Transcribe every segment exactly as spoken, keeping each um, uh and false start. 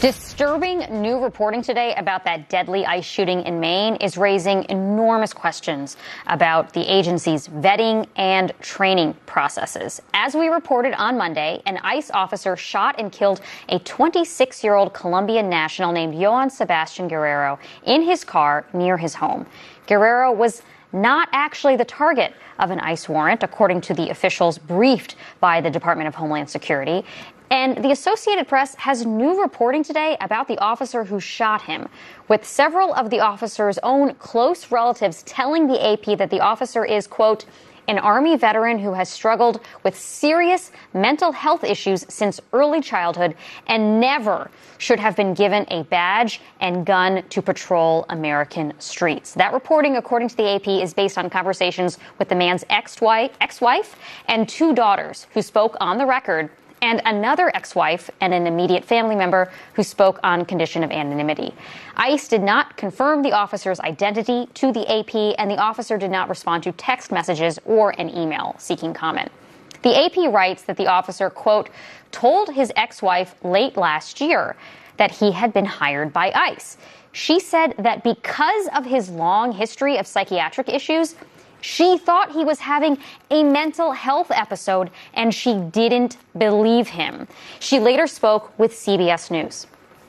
Disturbing new reporting today about that deadly ICE shooting in Maine is raising enormous questions about the agency's vetting and training processes. As we reported on Monday, an ICE officer shot and killed a twenty-six-year-old Colombian national named Johann Sebastian Guerrero in his car near his home. Guerrero was not actually the target of an ICE warrant, according to the officials briefed by the Department of Homeland Security. And the Associated Press has new reporting today about the officer who shot him, with several of the officer's own close relatives telling the A P that the officer is, quote, an Army veteran who has struggled with serious mental health issues since early childhood and never should have been given a badge and gun to patrol American streets. That reporting, according to the A P, is based on conversations with the man's ex-wife, ex-wife and two daughters who spoke on the record, and another ex-wife and an immediate family member who spoke on condition of anonymity. ICE did not confirm the officer's identity to the A P, and the officer did not respond to text messages or an email seeking comment. The A P writes that the officer, quote, told his ex-wife late last year that he had been hired by ICE. She said that because of his long history of psychiatric issues, she thought he was having a mental health episode, and she didn't believe him. She later spoke with C B S News.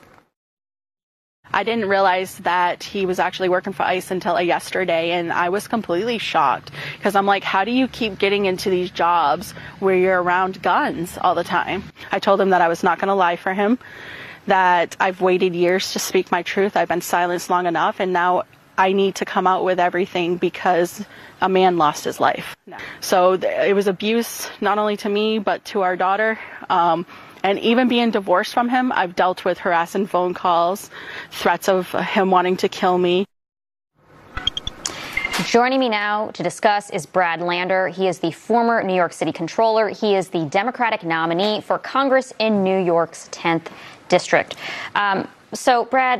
I didn't realize that he was actually working for ICE until yesterday, and I was completely shocked because I'm like, how do you keep getting into these jobs where you're around guns all the time? I told him that I was not going to lie for him, that I've waited years to speak my truth. I've been silenced long enough, and now I need to come out with everything because a man lost his life. So th- it was abuse, not only to me, but to our daughter. Um, and even being divorced from him, I've dealt with harassing phone calls, threats of uh, him wanting to kill me. Joining me now to discuss is Brad Lander. He is the former New York City Controller. He is the Democratic nominee for Congress in New York's tenth District. Um, so, Brad,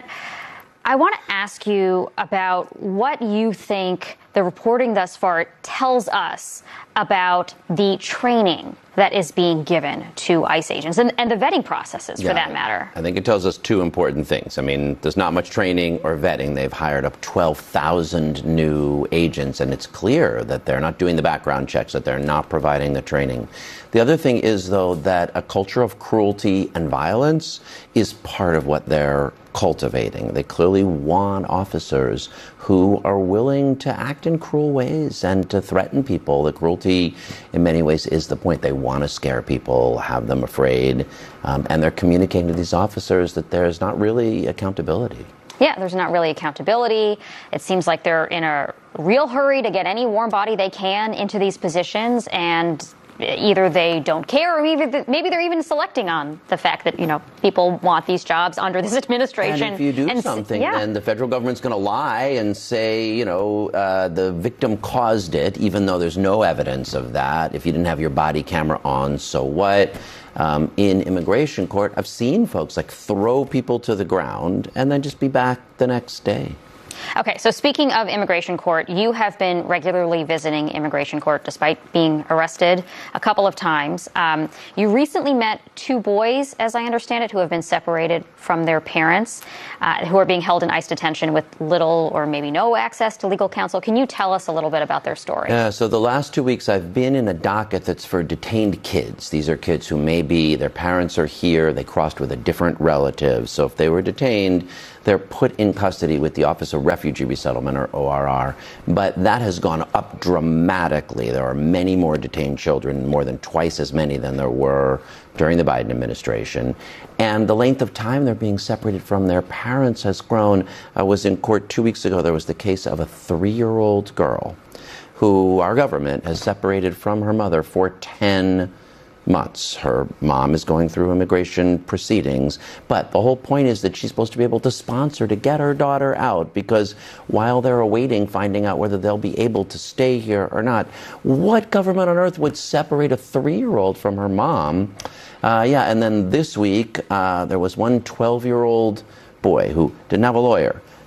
I want to ask you about what you think the reporting thus far tells us about the training that is being given to ICE agents and, and the vetting processes, yeah, for that matter. I think it tells us two important things. I mean, there's not much training or vetting. They've hired up twelve thousand new agents, and it's clear that they're not doing the background checks, that they're not providing the training. The other thing is, though, that a culture of cruelty and violence is part of what they're cultivating. They clearly want officers who are willing to act in cruel ways and to threaten people. The cruelty, in many ways, is the point. They want to scare people, have them afraid, um, and they're communicating to these officers that there's not really accountability. Yeah, there's not really accountability. It seems like they're in a real hurry to get any warm body they can into these positions, and either they don't care, or maybe maybe they're even selecting on the fact that, you know, people want these jobs under this administration. And if you do and, something, yeah. then the federal government's going to lie and say, you know, uh, the victim caused it, even though there's no evidence of that. If you didn't have your body camera on, so what? Um, in immigration court, I've seen folks like throw people to the ground and then just be back the next day. Okay, so speaking of immigration court, you have been regularly visiting immigration court despite being arrested a couple of times. Um, you recently met two boys, as I understand it, who have been separated from their parents, uh, who are being held in ICE detention with little or maybe no access to legal counsel. Can you tell us a little bit about their story? Yeah, so the last two weeks I've been in a docket that's for detained kids. These are kids who maybe their parents are here, they crossed with a different relative. So if they were detained, they're put in custody with the Office of Refugee Resettlement, or O R R. But that has gone up dramatically. There are many more detained children, more than twice as many than there were during the Biden administration. And the length of time they're being separated from their parents has grown. I was in court two weeks ago. There was the case of a three-year-old girl who our government has separated from her mother for ten months. Her mom is going through immigration proceedings, but the whole point is that she's supposed to be able to sponsor to get her daughter out, because while they're awaiting finding out whether they'll be able to stay here or not, what government on earth would separate a three-year-old from her mom? Uh, yeah, and then this week, uh, there was one twelve-year-old boy who didn't have a lawyer,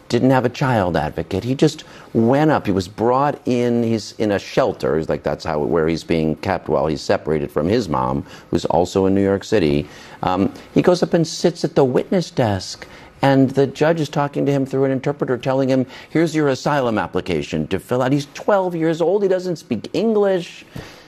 didn't have a child advocate. He just went up. He was brought in. He's in a shelter. He's like that's how where he's being kept while he's separated from his mom, who's also in New York City. Um, he goes up and sits at the witness desk. And the judge is talking to him through an interpreter, telling him, here's your asylum application to fill out. He's twelve years old. He doesn't speak English.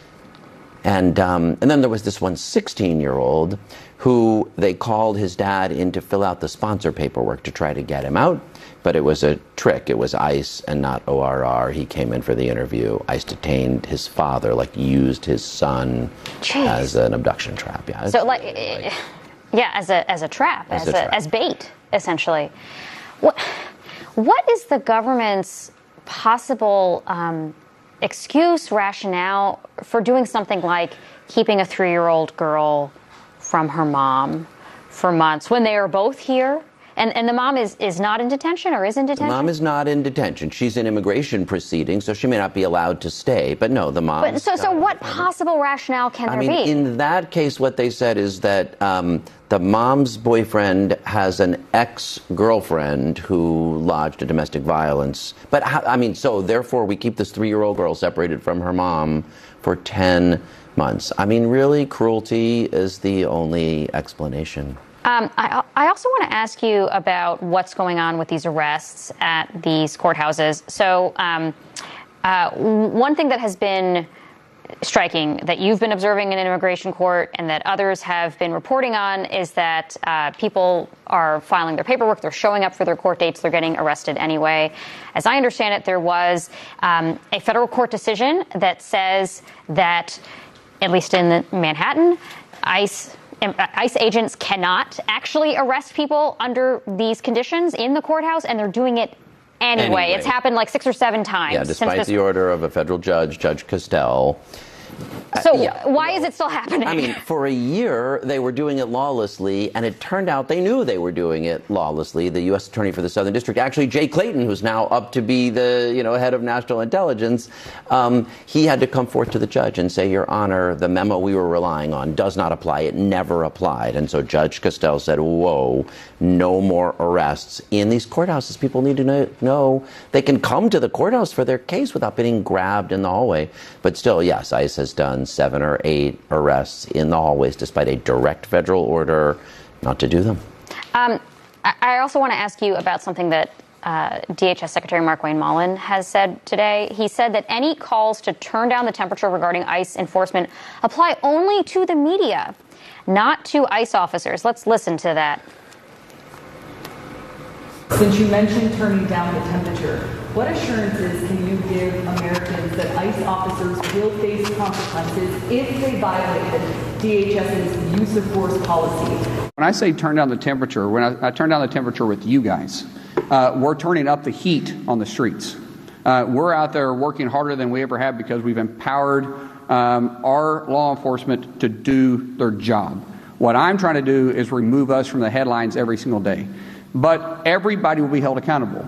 And um, and then there was this one sixteen-year-old who they called his dad in to fill out the sponsor paperwork to try to get him out. But it was a trick. It was ICE and not O R R. He came in for the interview. ICE detained his father, like used his son Jeez. as an abduction trap. Yeah. So like, like yeah, as a as a trap, as, as, a, a trap. as bait, essentially. What what is the government's possible um, excuse, rationale for doing something like keeping a three-year-old girl from her mom for months when they are both here? And and the mom is, is not in detention or is in detention? The mom is not in detention. She's in immigration proceedings, so she may not be allowed to stay. But no, the mom. But so so what possible rationale can I there mean, be? In that case, what they said is that um, the mom's boyfriend has an ex-girlfriend who lodged a domestic violence. But how, I mean, so therefore we keep this three-year-old girl separated from her mom for ten months. I mean, really, cruelty is the only explanation. Um, I, I also want to ask you about what's going on with these arrests at these courthouses. So um, uh, one thing that has been striking that you've been observing in an immigration court and that others have been reporting on is that uh, people are filing their paperwork, they're showing up for their court dates, they're getting arrested anyway. As I understand it, there was um, a federal court decision that says that, at least in the Manhattan, ICE ICE agents cannot actually arrest people under these conditions in the courthouse, and they're doing it anyway. anyway. It's happened like six or seven times. Yeah, despite this- the order of a federal judge, Judge Castell. So uh, yeah. why is it still happening? I mean, for a year, they were doing it lawlessly, and it turned out they knew they were doing it lawlessly. The U S Attorney for the Southern District, actually Jay Clayton, who's now up to be the you know head of national intelligence, um, he had to come forth to the judge and say, Your Honor, the memo we were relying on does not apply. It never applied. And so Judge Castell said, whoa, no more arrests. In these courthouses, people need to know, know they can come to the courthouse for their case without being grabbed in the hallway. But still, yes, ICE has done seven or eight arrests in the hallways despite a direct federal order not to do them. Um, I also want to ask you about something that uh, D H S Secretary Mark Wayne Mullen has said today. He said that any calls to turn down the temperature regarding ICE enforcement apply only to the media, not to ICE officers. Let's listen to that. Since you mentioned turning down the temperature, what assurances can you give Americans that ICE officers will face consequences if they violated D H S's use of force policy? When I say turn down the temperature, when I, I turn down the temperature with you guys, uh, we're turning up the heat on the streets. Uh, we're out there working harder than we ever have because we've empowered um, our law enforcement to do their job. What I'm trying to do is remove us from the headlines every single day. But everybody will be held accountable.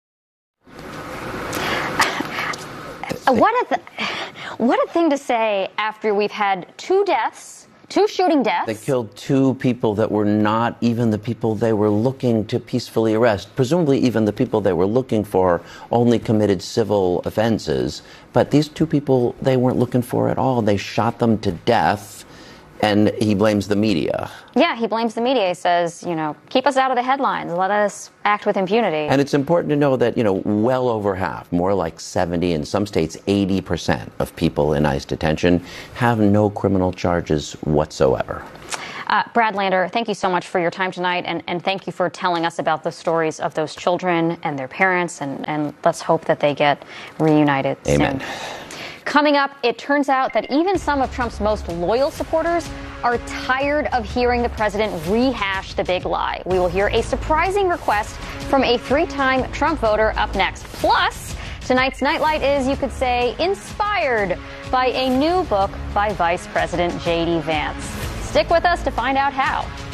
What a, th- what a thing to say after we've had two deaths, two shooting deaths. They killed two people that were not even the people they were looking to peacefully arrest. Presumably even the people they were looking for only committed civil offenses. But these two people they weren't looking for at all. They shot them to death. And he blames the media. Yeah, he blames the media. He says, you know, keep us out of the headlines. Let us act with impunity. And it's important to know that, you know, well over half, more like seventy, in some states eighty percent of people in ICE detention have no criminal charges whatsoever. Uh, Brad Lander, thank you so much for your time tonight, and, and thank you for telling us about the stories of those children and their parents, and, and let's hope that they get reunited Amen. soon. Coming up, it turns out that even some of Trump's most loyal supporters are tired of hearing the president rehash the big lie. We will hear a surprising request from a three-time Trump voter up next. Plus, tonight's Nightlight is, you could say, inspired by a new book by Vice President J D Vance. Stick with us to find out how.